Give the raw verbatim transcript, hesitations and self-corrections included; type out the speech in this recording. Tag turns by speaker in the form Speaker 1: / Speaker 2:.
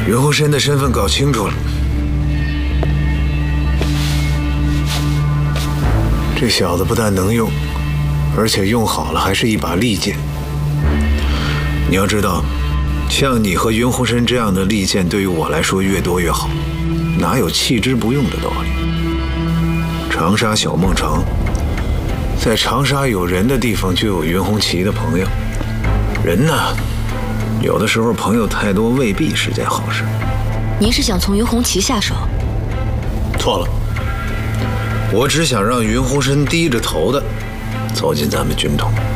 Speaker 1: 云鸿深的身份搞清楚了，这小子不但能用，而且用好了还是一把利剑。你要知道，像你和云鸿深这样的利剑，对于我来说越多越好，哪有弃之不用的道理？长沙小孟城，在长沙有人的地方就有云鸿奇的朋友。人呢，有的时候朋友太多未必是件好事。
Speaker 2: 您是想从云鸿奇下手？
Speaker 1: 错了，我只想让云鸿深低着头的走进咱们军统。